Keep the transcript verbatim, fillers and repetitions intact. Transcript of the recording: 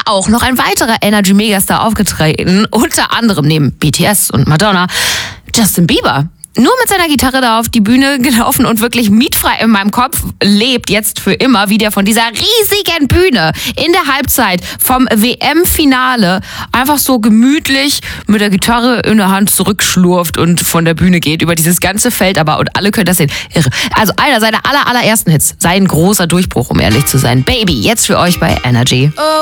auch noch ein weiterer Energy-Megastar aufgetreten, unter anderem neben B T S und Madonna, Justin Bieber. Nur mit seiner Gitarre da auf die Bühne gelaufen und wirklich mietfrei in meinem Kopf lebt jetzt für immer wieder von dieser riesigen Bühne in der Halbzeit vom W M-Finale einfach so gemütlich mit der Gitarre in der Hand zurückschlurft und von der Bühne geht über dieses ganze Feld, aber und alle können das sehen. Irre. Also einer seiner aller, allerersten Hits, sein großer Durchbruch, um ehrlich zu sein. Baby, jetzt für euch bei Energy.